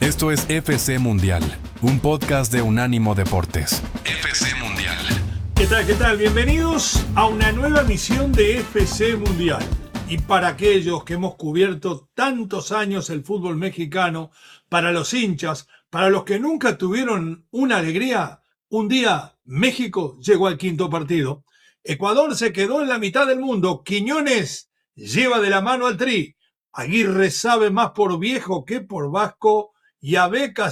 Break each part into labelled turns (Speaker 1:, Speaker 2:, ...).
Speaker 1: Esto es FC Mundial, un podcast de Unánimo Deportes. FC Mundial.
Speaker 2: ¿Qué tal? ¿Qué tal? Bienvenidos a una nueva emisión de FC Mundial. Y para aquellos que hemos cubierto tantos años el fútbol mexicano, para los hinchas, para los que nunca tuvieron una alegría, un día México llegó al quinto partido. Ecuador se quedó en la mitad del mundo. Quiñones lleva de la mano al Tri. Aguirre sabe más por viejo que por vasco. Y a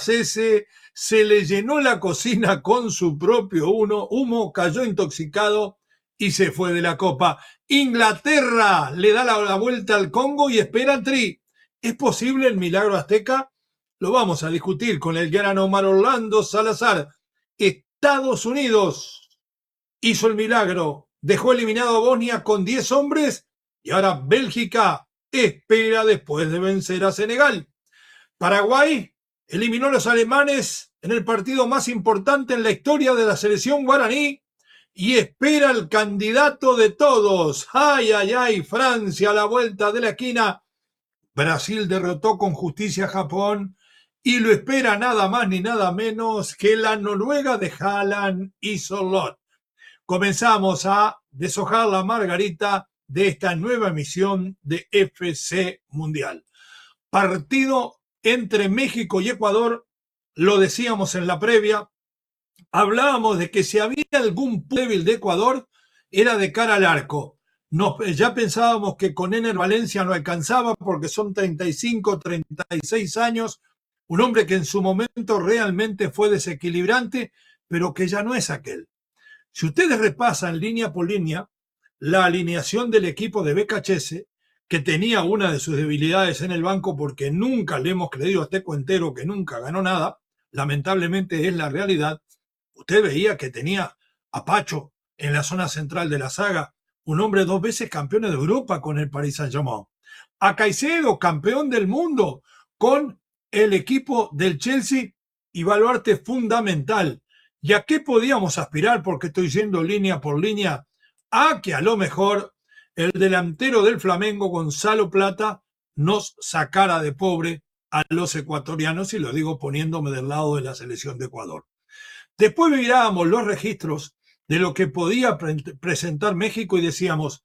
Speaker 2: BKC se le llenó la cocina con su propio humo, cayó intoxicado y se fue de la Copa. Inglaterra le da la vuelta al Congo y espera al Tri. ¿Es posible el milagro azteca? Lo vamos a discutir con el gran Omar Orlando Salazar. Estados Unidos hizo el milagro, dejó eliminado a Bosnia con 10 hombres y ahora Bélgica espera después de vencer a Senegal. Paraguay eliminó a los alemanes en el partido más importante en la historia de la selección guaraní y espera al candidato de todos. ¡Ay, ay, ay! Francia a la vuelta de la esquina. Brasil derrotó con justicia a Japón y lo espera nada más ni nada menos que la Noruega de Haaland y Solot. Comenzamos a deshojar la margarita de esta nueva emisión de FC Mundial. Partido entre México y Ecuador, lo decíamos en la previa, hablábamos de que si había algún débil de Ecuador, era de cara al arco. Ya pensábamos que con Ener Valencia no alcanzaba porque son 35, 36 años, un hombre que en su momento realmente fue desequilibrante, pero que ya no es aquel. Si ustedes repasan línea por línea la alineación del equipo de BKC, que tenía una de sus debilidades en el banco porque nunca le hemos creído a este cuentero que nunca ganó nada, lamentablemente es la realidad. Usted veía que tenía a Pacho en la zona central de la saga, un hombre 2 veces campeón de Europa con el Paris Saint-Germain. A Caicedo, campeón del mundo con el equipo del Chelsea y baluarte fundamental. ¿Y a qué podíamos aspirar? Porque estoy yendo línea por línea, a que a lo mejor el delantero del Flamengo, Gonzalo Plata, nos sacara de pobre a los ecuatorianos, y lo digo poniéndome del lado de la selección de Ecuador. Después mirábamos los registros de lo que podía presentar México y decíamos,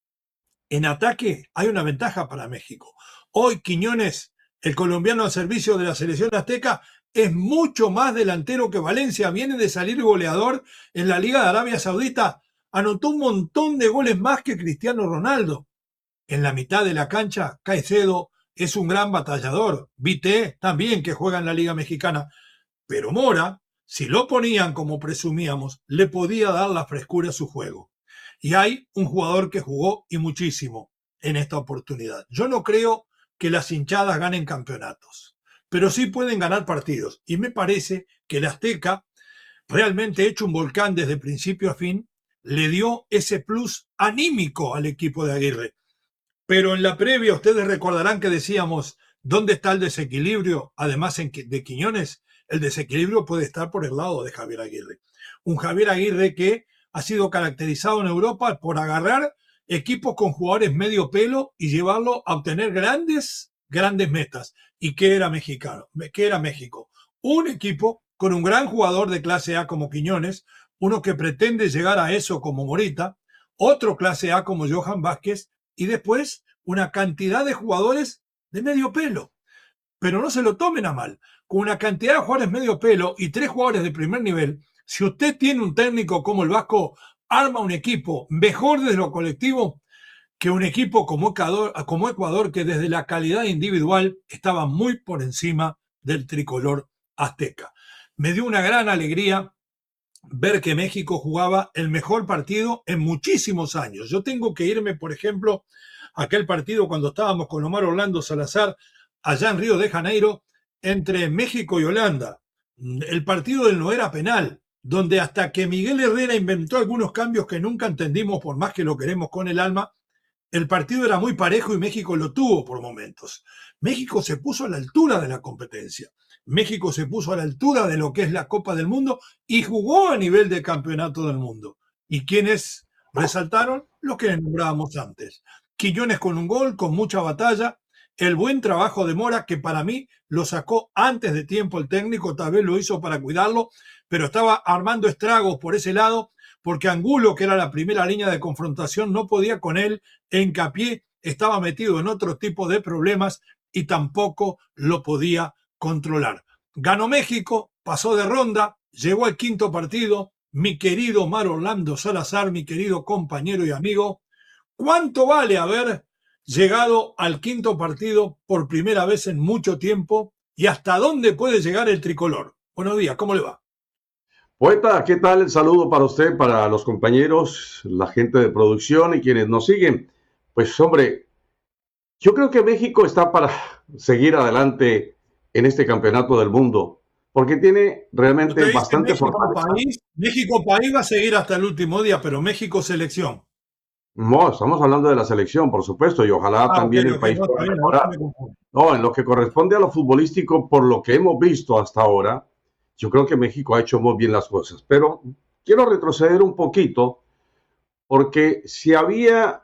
Speaker 2: en ataque hay una ventaja para México. Hoy Quiñones, el colombiano al servicio de la selección azteca, es mucho más delantero que Valencia. Viene de salir goleador en la Liga de Arabia Saudita. Anotó un montón de goles más que Cristiano Ronaldo. En la mitad de la cancha, Caicedo es un gran batallador. Vité también, que juega en la Liga Mexicana. Pero Mora, si lo ponían como presumíamos, le podía dar la frescura a su juego. Y hay un jugador que jugó y muchísimo en esta oportunidad. Yo no creo que las hinchadas ganen campeonatos, pero sí pueden ganar partidos. Y me parece que el Azteca, realmente hecho un volcán desde principio a fin, le dio ese plus anímico al equipo de Aguirre. Pero en la previa ustedes recordarán que decíamos, ¿dónde está el desequilibrio? Además de Quiñones, el desequilibrio puede estar por el lado de Javier Aguirre. Un Javier Aguirre que ha sido caracterizado en Europa por agarrar equipos con jugadores medio pelo y llevarlo a obtener grandes metas. ¿Y qué era mexicano? ¿Qué era México? Un equipo con un gran jugador de clase A como Quiñones, uno que pretende llegar a eso como Morita, otro clase A como Johan Vázquez, y después una cantidad de jugadores de medio pelo. Pero no se lo tomen a mal. Con una cantidad de jugadores medio pelo y 3 jugadores de primer nivel, si usted tiene un técnico como el Vasco, arma un equipo mejor desde lo colectivo que un equipo como Ecuador, que desde la calidad individual estaba muy por encima del tricolor azteca. Me dio una gran alegría ver que México jugaba el mejor partido en muchísimos años. Yo tengo que irme, por ejemplo, a aquel partido cuando estábamos con Omar Orlando Salazar allá en Río de Janeiro, entre México y Holanda. El partido del no era penal, donde hasta que Miguel Herrera inventó algunos cambios que nunca entendimos, por más que lo queremos con el alma, el partido era muy parejo y México lo tuvo por momentos. México se puso a la altura de la competencia. México se puso a la altura de lo que es la Copa del Mundo y jugó a nivel de campeonato del mundo. ¿Y quiénes resaltaron? Los que nombrábamos antes. Quiñones con un gol, con mucha batalla. el buen trabajo de Mora, que para mí lo sacó antes de tiempo el técnico, tal vez lo hizo para cuidarlo, pero estaba armando estragos por ese lado, porque Angulo, que era la primera línea de confrontación, no podía con él, Hincapié estaba metido en otro tipo de problemas y tampoco lo podía controlar. Ganó México, pasó de ronda, llegó al quinto partido. Mi querido Omar Orlando Salazar, mi querido compañero y amigo, ¿cuánto vale haber llegado al quinto partido por primera vez en mucho tiempo y hasta dónde puede llegar el tricolor? Buenos días, ¿cómo le va?
Speaker 3: Poeta, ¿qué tal? El saludo para usted, para los compañeros, la gente de producción y quienes nos siguen. Pues hombre, yo creo que México está para seguir adelante en este campeonato del mundo, porque tiene realmente
Speaker 2: Usted dice
Speaker 3: bastante
Speaker 2: México
Speaker 3: fortaleza.
Speaker 2: país, México país va a seguir hasta el último día, pero México selección.
Speaker 3: No, estamos hablando de la selección, por supuesto, y ojalá
Speaker 2: Ok,
Speaker 3: también el
Speaker 2: ok,
Speaker 3: país
Speaker 2: no, está
Speaker 3: pueda
Speaker 2: bien, ahora
Speaker 3: mejorar.
Speaker 2: me confundo.
Speaker 3: No, en lo que corresponde a lo futbolístico, por lo que hemos visto hasta ahora, yo creo que México ha hecho muy bien las cosas. Pero quiero retroceder un poquito, porque si había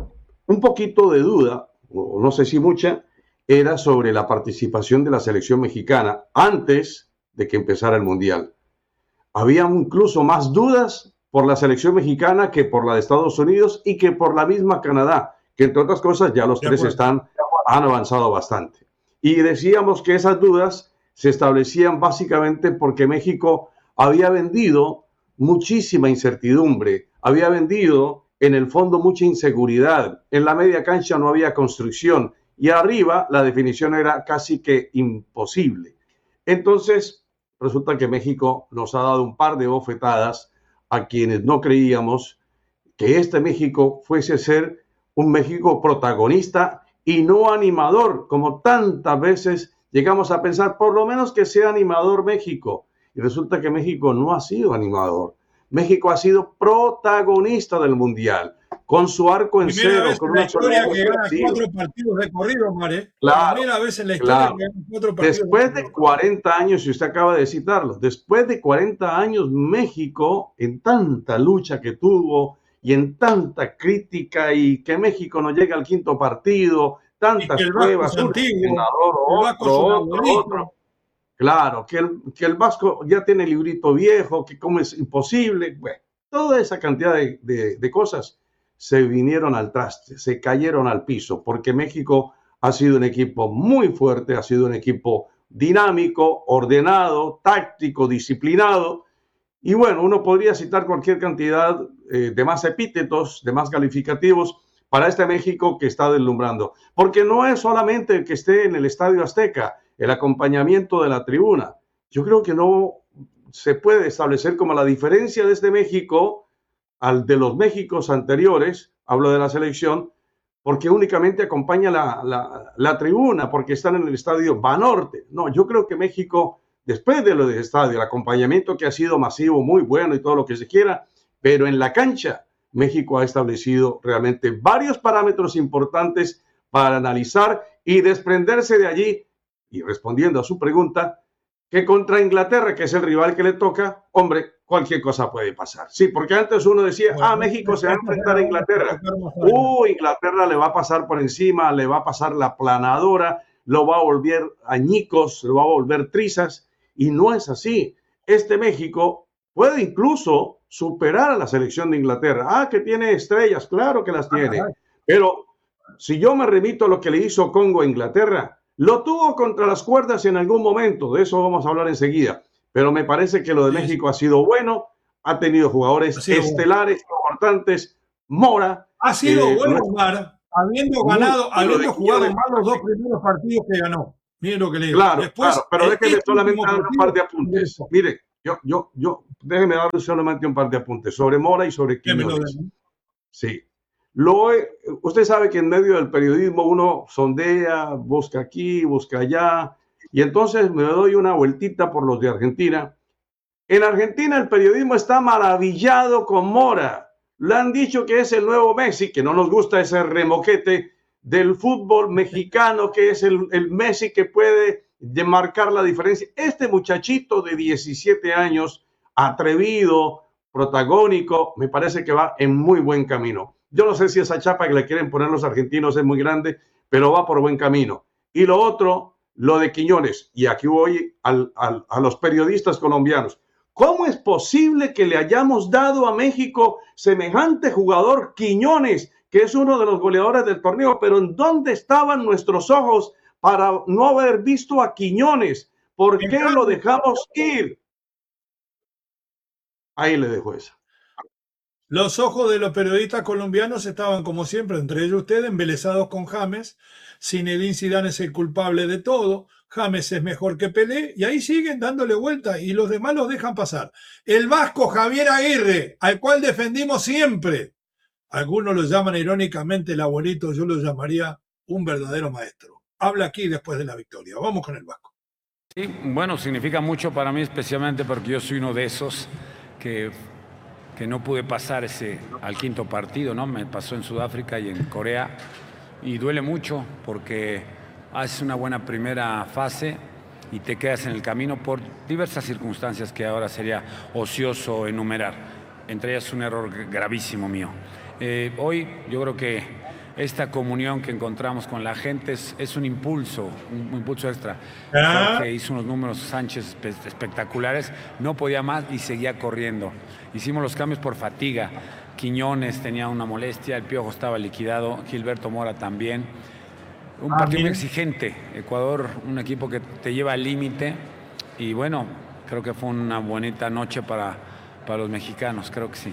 Speaker 3: un poquito de duda, o no sé si mucha, era sobre la participación de la selección mexicana antes de que empezara el Mundial. Había incluso más dudas por la selección mexicana que por la de Estados Unidos y que por la misma Canadá, que entre otras cosas ya los
Speaker 2: De
Speaker 3: tres
Speaker 2: acuerdo.
Speaker 3: han avanzado bastante. Y decíamos que esas dudas se establecían básicamente porque México había vendido muchísima incertidumbre, había vendido en el fondo mucha inseguridad, en la media cancha no había construcción y arriba la definición era casi que imposible. Entonces, resulta que México nos ha dado un par de bofetadas a quienes no creíamos que este México fuese a ser un México protagonista y no animador, como tantas veces llegamos a pensar, por lo menos que sea animador México. Y resulta que México no ha sido animador. México ha sido protagonista del Mundial, con su arco en
Speaker 2: Primera
Speaker 3: cero,
Speaker 2: vez
Speaker 3: con
Speaker 2: en la
Speaker 3: una sola
Speaker 2: historia que gana
Speaker 3: ofensiva.
Speaker 2: 4 partidos de corrido, Mare.
Speaker 3: Claro,
Speaker 2: Primera vez en la historia
Speaker 3: claro.
Speaker 2: que gana 4 partidos
Speaker 3: Después
Speaker 2: de
Speaker 3: de
Speaker 2: corrido.
Speaker 3: 40 años, y usted acaba de citarlo, después de 40 años, México, en tanta lucha que tuvo y en tanta crítica y que México no llega al quinto partido,
Speaker 2: Y que
Speaker 3: tantas
Speaker 2: el Vasco
Speaker 3: pruebas,
Speaker 2: es
Speaker 3: un
Speaker 2: antiguo,
Speaker 3: entrenador,
Speaker 2: el Vasco es un
Speaker 3: otro.
Speaker 2: abuelito.
Speaker 3: Claro, que el Vasco ya tiene el librito viejo, que como es imposible. Bueno, toda esa cantidad de cosas se vinieron al traste, se cayeron al piso, porque México ha sido un equipo muy fuerte, ha sido un equipo dinámico, ordenado, táctico, disciplinado. Y bueno, uno podría citar cualquier cantidad de más epítetos, de más calificativos para este México que está deslumbrando. Porque no es solamente el que esté en el Estadio Azteca, el acompañamiento de la tribuna. Yo creo que no se puede establecer como la diferencia de este México al de los Méxicos anteriores, hablo de la selección, porque únicamente acompaña la tribuna, porque están en el Estadio Banorte. No, yo creo que México, después de lo del estadio, el acompañamiento que ha sido masivo, muy bueno y todo lo que se quiera, pero en la cancha, México ha establecido realmente varios parámetros importantes para analizar y desprenderse de allí. Y respondiendo a su pregunta, que contra Inglaterra, que es el rival que le toca, hombre, cualquier cosa puede pasar. Sí, porque antes uno decía,
Speaker 2: Bueno,
Speaker 3: México se va a enfrentar a Inglaterra. Inglaterra le va a pasar por encima, le va a pasar la planadora, lo va a volver añicos, lo va a volver trizas, y no es así. Este México puede incluso superar a la selección de Inglaterra. Que tiene estrellas, claro que las tiene, pero si yo me remito a lo que le hizo Congo a Inglaterra, lo tuvo contra las cuerdas en algún momento, de eso vamos a hablar enseguida, pero me parece que lo de México ha sido bueno, ha tenido jugadores estelares, importantes, Mora.
Speaker 2: Ha sido bueno, Omar, habiendo jugado mal los 2 primeros partidos que ganó. Miren lo que le digo.
Speaker 3: Claro,
Speaker 2: después,
Speaker 3: claro, pero déjeme solamente dar un par de apuntes. Mire, déjeme dar solamente un par de apuntes sobre Mora y sobre Quiñones. Sí. Usted sabe que en medio del periodismo uno sondea, busca aquí, busca allá, y entonces me doy una vueltita por los de Argentina. En Argentina el periodismo está maravillado con Mora. Le han dicho que es el nuevo Messi, que no nos gusta ese remoquete del fútbol mexicano, que es el Messi que puede marcar la diferencia. Este muchachito de 17 años, atrevido, protagónico, me parece que va en muy buen camino. Yo no sé si esa chapa que le quieren poner los argentinos es muy grande, pero va por buen camino. Y lo otro, lo de Quiñones, y aquí voy a los periodistas colombianos. ¿Cómo es posible que le hayamos dado a México semejante jugador Quiñones, que es uno de los goleadores del torneo? Pero ¿en dónde estaban nuestros ojos para no haber visto a Quiñones? ¿Por qué lo dejamos ir? Ahí le dejo eso.
Speaker 2: Los ojos de los periodistas colombianos estaban, como siempre, entre ellos ustedes, embelesados con James. Zinedine Zidane es el culpable de todo. James es mejor que Pelé. Y ahí siguen dándole vuelta y los demás los dejan pasar. El vasco Javier Aguirre, al cual defendimos siempre. Algunos lo llaman irónicamente el abuelito, yo lo llamaría un verdadero maestro. Habla aquí después de la victoria. Vamos con el vasco.
Speaker 4: Sí, bueno, significa mucho para mí, especialmente porque yo soy uno de esos que no pude pasar al quinto partido, ¿no? Me pasó en Sudáfrica y en Corea, y duele mucho porque haces una buena primera fase y te quedas en el camino por diversas circunstancias que ahora sería ocioso enumerar, entre ellas un error gravísimo mío. Hoy yo creo que esta comunión que encontramos con la gente es un impulso extra. Jorge hizo unos números, Sánchez, espectaculares, no podía más y seguía corriendo. Hicimos los cambios por fatiga. Quiñones tenía una molestia, el Piojo estaba liquidado, Gilberto Mora también. Un partido muy exigente. Ecuador, un equipo que te lleva al límite, y bueno, creo que fue una bonita noche para los mexicanos, creo que sí.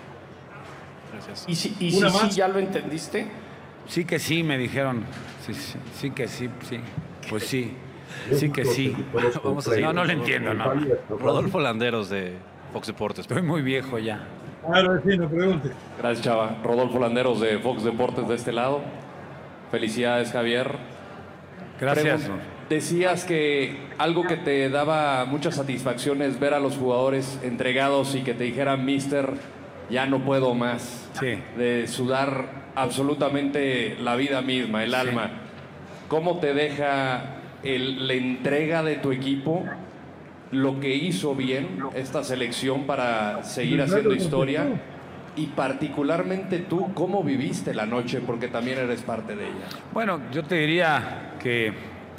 Speaker 5: Gracias. ¿Y si ya lo entendiste?
Speaker 4: Sí que sí, me dijeron. Sí que sí. Pues sí. Sí que sí.
Speaker 5: Vamos a seguir.
Speaker 4: No lo entiendo, no.
Speaker 5: Rodolfo Landeros de Fox Deportes.
Speaker 4: Estoy muy viejo ya.
Speaker 2: Ahora sí, no pregunte.
Speaker 6: Gracias, Chava. Rodolfo Landeros de Fox Deportes de este lado. Felicidades, Javier.
Speaker 4: Gracias.
Speaker 6: Decías que algo que te daba mucha satisfacción es ver a los jugadores entregados y que te dijeran, mister, ya no puedo más.
Speaker 4: Sí.
Speaker 6: De sudar absolutamente la vida misma, el alma. ¿Cómo te deja la entrega de tu equipo, lo que hizo bien esta selección para seguir haciendo historia? Y particularmente tú, ¿cómo viviste la noche? Porque también eres parte de ella.
Speaker 4: Bueno, yo te diría que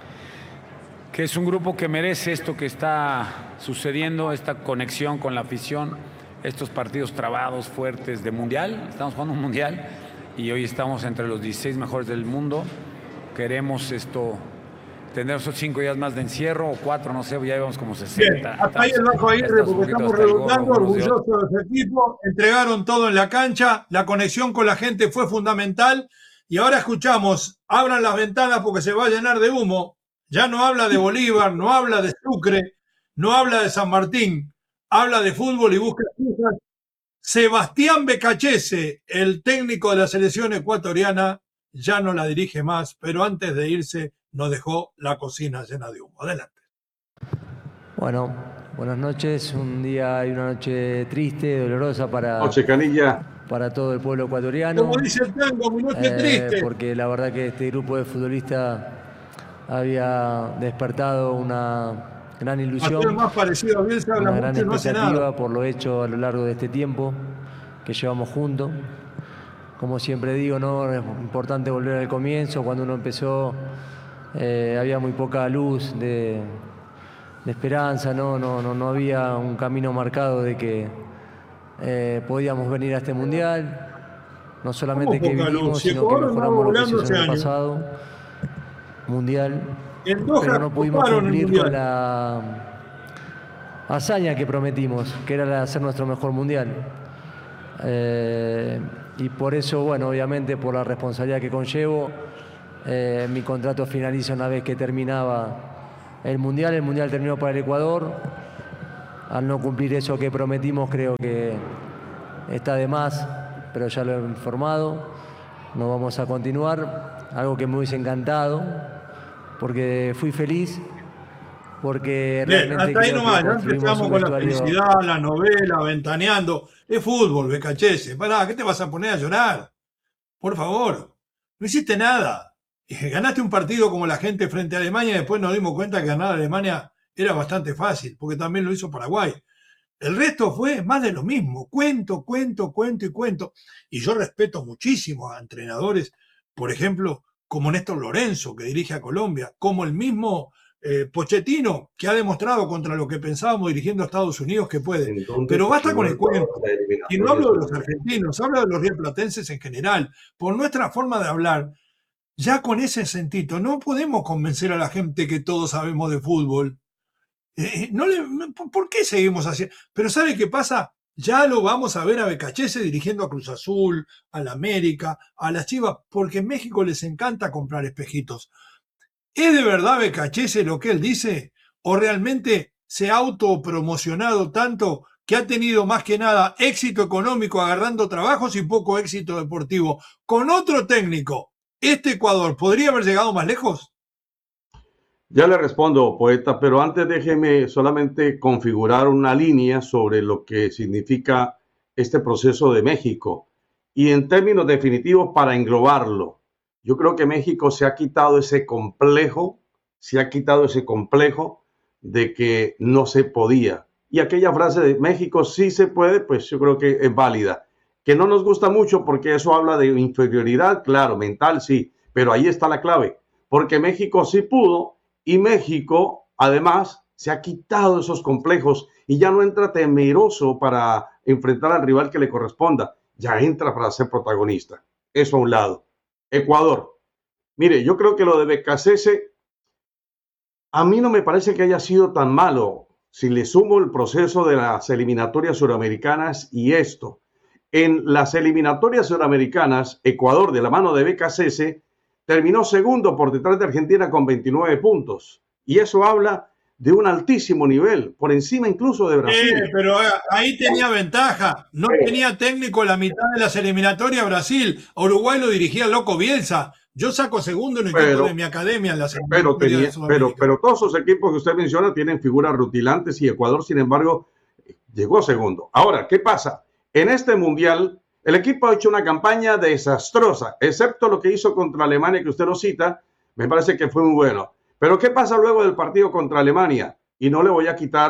Speaker 4: es un grupo que merece esto que está sucediendo, esta conexión con la afición, estos partidos trabados, fuertes de mundial. Estamos jugando un mundial y hoy estamos entre los 16 mejores del mundo. Queremos tener esos 5 días más de encierro, o 4, no sé, ya llevamos como 60.
Speaker 2: Bien, hasta ahí el Vasco Aguirre, porque estamos redundando, orgullosos de los equipos, entregaron todo en la cancha, la conexión con la gente fue fundamental, y ahora escuchamos, abran las ventanas porque se va a llenar de humo. Ya no habla de Bolívar, no habla de Sucre, no habla de San Martín, habla de fútbol y busca excusas. Sebastián Becachese, el técnico de la selección ecuatoriana, ya no la dirige más, pero antes de irse nos dejó la cocina llena de humo. Adelante.
Speaker 7: Bueno, buenas noches. Un día y una noche triste, dolorosa para todo el pueblo ecuatoriano.
Speaker 2: Como dice el tango, mi noche triste.
Speaker 7: Porque la verdad que este grupo de futbolistas había despertado una gran ilusión,
Speaker 2: más parecido a Bielsa,
Speaker 7: una gran
Speaker 2: no hace
Speaker 7: expectativa
Speaker 2: nada.
Speaker 7: por lo hecho a lo largo de este tiempo que llevamos juntos. Como siempre digo, ¿no? Es importante volver al comienzo. Cuando uno empezó había muy poca luz de esperanza, no había un camino marcado de que podíamos venir a este mundial. No solamente que vinimos, sino que mejoramos lo que se hizo en el pasado mundial, pero no pudimos cumplir con la hazaña que prometimos, que era hacer nuestro mejor mundial. Y por eso, bueno, obviamente por la responsabilidad que conllevo, mi contrato finaliza una vez que terminaba el mundial. El mundial terminó para el Ecuador. Al no cumplir eso que prometimos, creo que está de más, pero ya lo he informado. No vamos a continuar, algo que me hubiese encantado, porque fui feliz, porque
Speaker 2: bien,
Speaker 7: realmente
Speaker 2: hasta ahí nomás, ya empezamos con la
Speaker 7: vestuario...
Speaker 2: felicidad, la novela, ventaneando. Es fútbol, Becachese. Pará, ¿qué te vas a poner a llorar? Por favor, no hiciste nada. Ganaste un partido como la gente frente a Alemania y después nos dimos cuenta que ganar a Alemania era bastante fácil, porque también lo hizo Paraguay. El resto fue más de lo mismo, cuento. Y yo respeto muchísimo a entrenadores, por ejemplo, como Néstor Lorenzo, que dirige a Colombia, como el mismo Pochettino, que ha demostrado contra lo que pensábamos dirigiendo a Estados Unidos que puede. Pero basta con el cuento. Y no hablo de los argentinos, hablo de los rioplatenses en general. Por nuestra forma de hablar, ya con ese sentido, no podemos convencer a la gente que todos sabemos de fútbol. ¿Por qué seguimos haciendo? Pero ¿sabe qué pasa? Ya lo vamos a ver a Becachese dirigiendo a Cruz Azul, a la América, a las Chivas, porque en México les encanta comprar espejitos. ¿Es de verdad Becachese lo que él dice? ¿O realmente se ha autopromocionado tanto que ha tenido más que nada éxito económico agarrando trabajos y poco éxito deportivo? Con otro técnico, ¿este Ecuador podría haber llegado más lejos?
Speaker 3: Ya le respondo, poeta, pero antes déjeme solamente configurar una línea sobre lo que significa este proceso de México. Y en términos definitivos, para englobarlo, yo creo que México se ha quitado ese complejo de que no se podía. Y aquella frase de México sí se puede, pues yo creo que es válida. Que no nos gusta mucho porque eso habla de inferioridad, claro, mental sí, pero ahí está la clave. Porque México sí pudo y México además se ha quitado esos complejos y ya no entra temeroso para enfrentar al rival que le corresponda, ya entra para ser protagonista. Eso a un lado. Ecuador. Mire, yo creo que lo de Becachese a mí no me parece que haya sido tan malo si le sumo el proceso de las eliminatorias suramericanas y esto. En las eliminatorias suramericanas, Ecuador, de la mano de Becachese, terminó segundo por detrás de Argentina con 29 puntos. Y eso habla de un altísimo nivel, por encima incluso de Brasil.
Speaker 2: Pero ahí tenía ventaja. No tenía técnico la mitad de las eliminatorias Brasil. A Uruguay lo dirigía el loco Bielsa. Yo saco segundo en el equipo de mi academia en las eliminatorias.
Speaker 3: Pero todos esos equipos que usted menciona tienen figuras rutilantes y Ecuador, sin embargo, llegó segundo. Ahora, ¿qué pasa? En este mundial, el equipo ha hecho una campaña desastrosa, excepto lo que hizo contra Alemania, que usted lo cita, me parece que fue muy bueno. Pero ¿qué pasa luego del partido contra Alemania? Y no le voy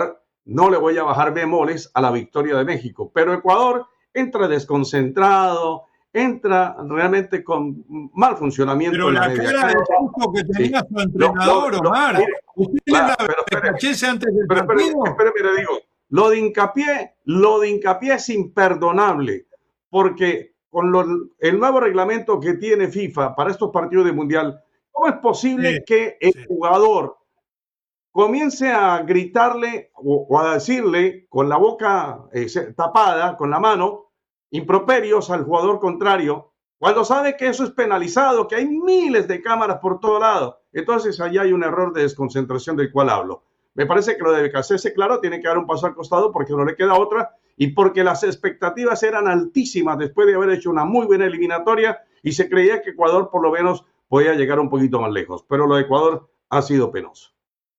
Speaker 3: a bajar bemoles a la victoria de México. Pero Ecuador entra desconcentrado, entra realmente con mal funcionamiento.
Speaker 2: Pero la cara de susto que tenía su entrenador, Omar. ¿Usted le da Becachese antes del partido?
Speaker 3: Espérame, le digo. Lo de Hincapié es imperdonable, porque con el nuevo reglamento que tiene FIFA para estos partidos de Mundial, ¿cómo es posible que el jugador comience a gritarle o a decirle con la boca tapada, con la mano, improperios al jugador contrario, cuando sabe que eso es penalizado, que hay miles de cámaras por todo lado? Entonces ahí hay un error de desconcentración del cual hablo. Me parece que lo de Becachese, claro, tiene que dar un paso al costado porque no le queda otra y porque las expectativas eran altísimas después de haber hecho una muy buena eliminatoria y se creía que Ecuador por lo menos podía llegar un poquito más lejos. Pero lo de Ecuador ha sido penoso.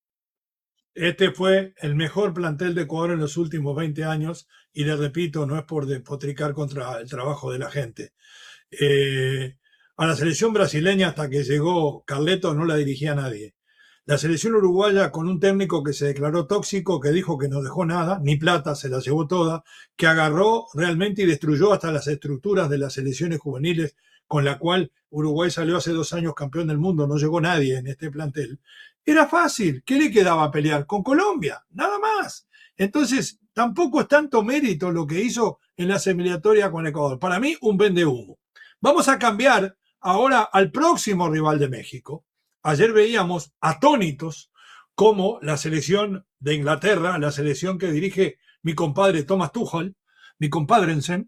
Speaker 2: Este fue el mejor plantel de Ecuador en los últimos 20 años y le repito, no es por despotricar contra el trabajo de la gente. A la selección brasileña hasta que llegó Carleto no la dirigía nadie. La selección uruguaya con un técnico que se declaró tóxico, que dijo que no dejó nada, ni plata, se la llevó toda, que agarró realmente y destruyó hasta las estructuras de las selecciones juveniles con la cual Uruguay salió hace 2 años campeón del mundo, no llegó nadie en este plantel. Era fácil, ¿qué le quedaba pelear? Con Colombia, nada más. Entonces, tampoco es tanto mérito lo que hizo en la eliminatoria con Ecuador. Para mí, un vendehumo. Vamos a cambiar ahora al próximo rival de México. Ayer veíamos atónitos como la selección de Inglaterra, la selección que dirige mi compadre Thomas Tuchel, mi compadrensen,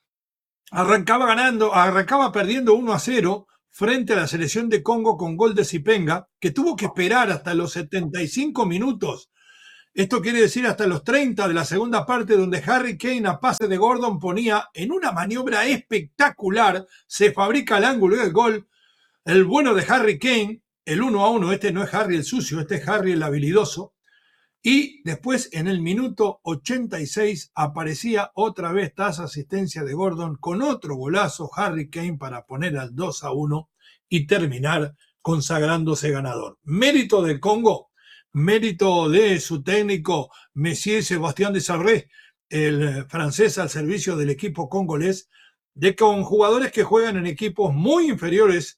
Speaker 2: arrancaba perdiendo 1-0 frente a la selección de Congo con gol de Zipenga, que tuvo que esperar hasta los 75 minutos. Esto quiere decir hasta los 30 de la segunda parte, donde Harry Kane a pase de Gordon ponía en una maniobra espectacular, se fabrica el ángulo y el gol. El bueno de Harry Kane, el 1-1, este no es Harry el sucio, este es Harry el habilidoso. Y después en el minuto 86 aparecía otra vez tras asistencia de Gordon con otro golazo Harry Kane para poner al 2-1 y terminar consagrándose ganador. Mérito del Congo, mérito de su técnico Monsieur Sébastien Desailly, el francés al servicio del equipo congolés, de con jugadores que juegan en equipos muy inferiores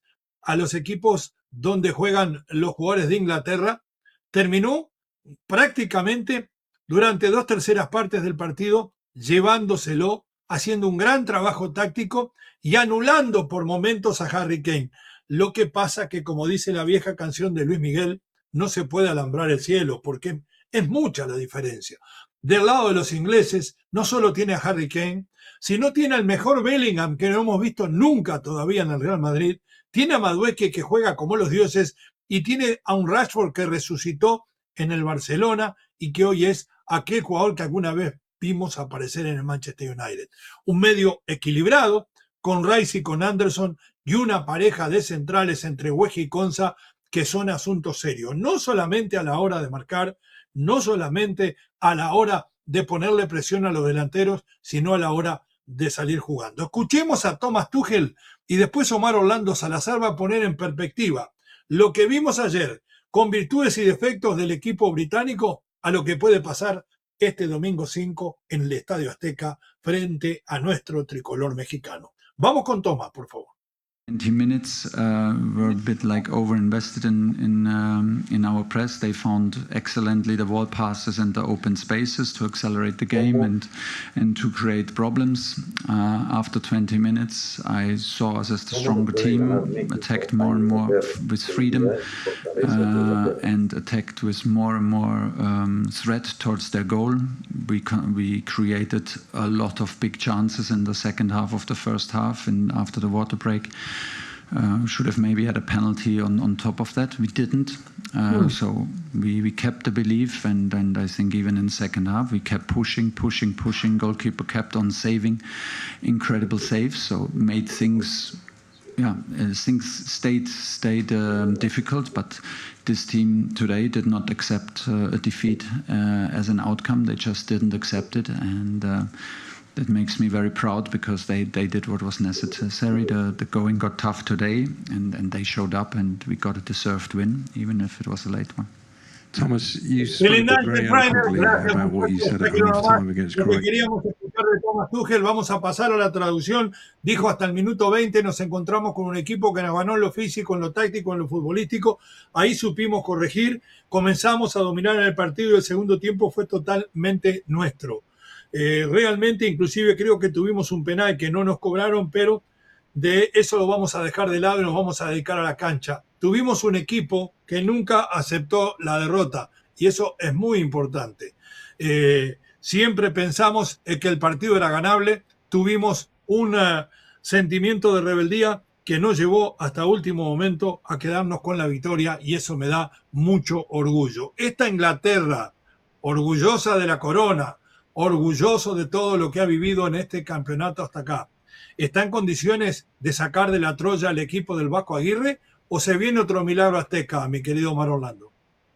Speaker 2: a los equipos donde juegan los jugadores de Inglaterra, terminó prácticamente durante 2/3 partes del partido llevándoselo, haciendo un gran trabajo táctico y anulando por momentos a Harry Kane. Lo que pasa que, como dice la vieja canción de Luis Miguel, no se puede alambrar el cielo, porque es mucha la diferencia. Del lado de los ingleses, no solo tiene a Harry Kane, sino tiene al mejor Bellingham que no hemos visto nunca todavía en el Real Madrid, tiene a Madueke que juega como los dioses y tiene a un Rashford que resucitó en el Barcelona y que hoy es aquel jugador que alguna vez vimos aparecer en el Manchester United. Un medio equilibrado, con Rice y con Anderson, y una pareja de centrales entre Weah y Konsa que son asuntos serios, no solamente a la hora de marcar, no solamente a la hora de ponerle presión a los delanteros, sino a la hora de salir jugando. Escuchemos a Thomas Tuchel y después Omar Orlando Salazar va a poner en perspectiva lo que vimos ayer con virtudes y defectos del equipo británico a lo que puede pasar este domingo 5 en el Estadio Azteca frente a nuestro tricolor mexicano. Vamos con Thomas, por favor.
Speaker 8: 20 minutes were a bit like over-invested in our press. They found excellently the wall passes and the open spaces to accelerate the game and to create problems. After 20 minutes, I saw us as the stronger team, attacked more and more with freedom and attacked with more and more threat towards their goal. We created a lot of big chances in the second half of the first half and after the water break. Should have maybe had a penalty on top of that. We didn't. So we kept the belief, and I think even in the second half we kept pushing. Goalkeeper kept on saving incredible saves, so made things stayed difficult, but this team today did not accept a defeat as an outcome. They just didn't accept it, and that makes me very proud because they did what was necessary. The going got tough today, and they showed up, and we got a deserved win, even if it was a late one.
Speaker 9: Thomas, you spoke very eloquently about what you said at half-time against Croatia.
Speaker 2: Lo que queríamos escuchar de Thomas Tuchel, vamos a pasar a la traducción. Dijo hasta el minuto 20 nos encontramos con un equipo que nos ganó en lo físico, en lo táctico, en lo futbolístico. Ahí supimos corregir, comenzamos a dominar en el partido y el segundo tiempo fue totalmente nuestro. Realmente, inclusive creo que tuvimos un penal que no nos cobraron, pero de eso lo vamos a dejar de lado y nos vamos a dedicar a la cancha. Tuvimos un equipo que nunca aceptó la derrota y eso es muy importante. Siempre pensamos que el partido era ganable, tuvimos un sentimiento de rebeldía que nos llevó hasta último momento a quedarnos con la victoria y eso me da mucho orgullo. Esta Inglaterra, orgullosa de la corona, orgulloso de todo lo que ha vivido en este campeonato hasta acá, ¿está en condiciones de sacar de la Troya al equipo del Vasco Aguirre o se viene otro milagro azteca, mi querido Omar Orlando?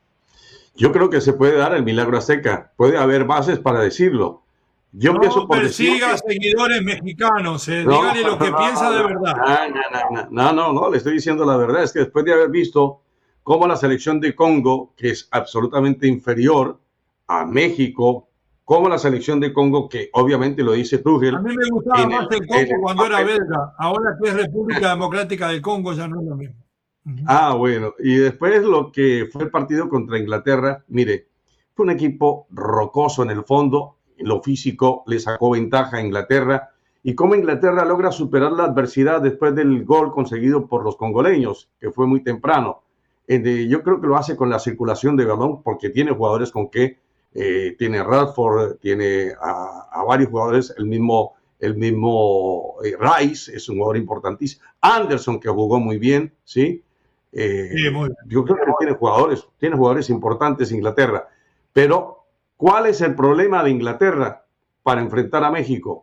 Speaker 3: Yo creo que se puede dar el milagro azteca, puede haber bases para decirlo. Yo empiezo por
Speaker 2: persiga seguidores mexicanos, dígale lo que piensa de verdad.
Speaker 3: No, le estoy diciendo la verdad, es que después de haber visto cómo la selección de Congo, que es absolutamente inferior a México, como la selección de Congo, que obviamente lo dice Tuchel.
Speaker 2: A mí me gustaba más el Congo cuando era belga. Ahora que es República Democrática del Congo ya no es lo mismo.
Speaker 3: Bueno. Y después lo que fue el partido contra Inglaterra, mire, fue un equipo rocoso en el fondo, en lo físico le sacó ventaja a Inglaterra. Y cómo Inglaterra logra superar la adversidad después del gol conseguido por los congoleños, que fue muy temprano. Yo creo que lo hace con la circulación de balón, porque tiene jugadores con que tiene Radford, tiene a varios jugadores, el mismo Rice es un jugador importantísimo, Anderson que jugó muy bien, ¿sí? Muy bien. Yo creo que tiene jugadores importantes Inglaterra, pero ¿cuál es el problema de Inglaterra para enfrentar a México?